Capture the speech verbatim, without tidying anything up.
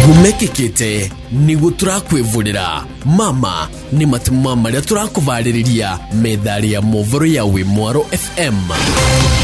gumekekete nigu turakwivurira mama ni matima maria turakuvaririria medali ya movoro ya Wimwaro F M.